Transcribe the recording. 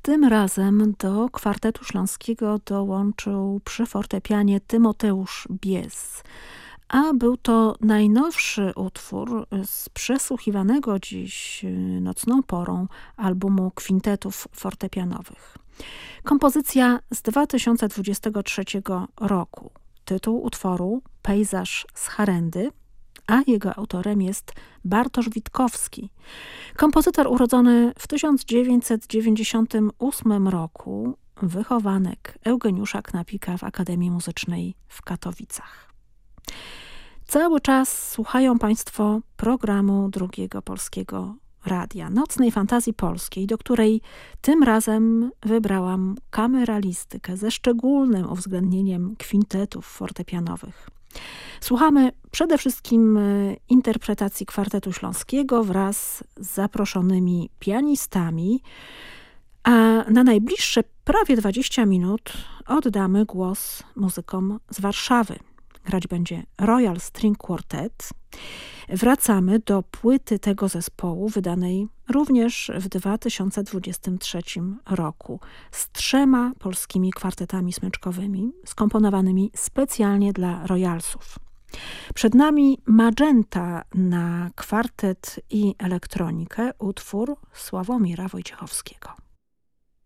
Tym razem do Kwartetu Śląskiego dołączył przy fortepianie Tymoteusz Bies, a był to najnowszy utwór z przesłuchiwanego dziś nocną porą albumu kwintetów fortepianowych. Kompozycja z 2023 roku. Tytuł utworu Pejzaż z Harendy, a jego autorem jest Bartosz Witkowski. Kompozytor urodzony w 1998 roku, wychowanek Eugeniusza Knapika w Akademii Muzycznej w Katowicach. Cały czas słuchają Państwo programu Drugiego Polskiego Radia, Nocnej Fantazji Polskiej, do której tym razem wybrałam kameralistykę ze szczególnym uwzględnieniem kwintetów fortepianowych. Słuchamy przede wszystkim interpretacji Kwartetu Śląskiego wraz z zaproszonymi pianistami, a na najbliższe prawie 20 minut oddamy głos muzykom z Warszawy. Grać będzie Royal String Quartet. Wracamy do płyty tego zespołu, wydanej również w 2023 roku, z 3 polskimi kwartetami smyczkowymi, skomponowanymi specjalnie dla Royalsów. Przed nami Magenta na kwartet i elektronikę, utwór Sławomira Wojciechowskiego.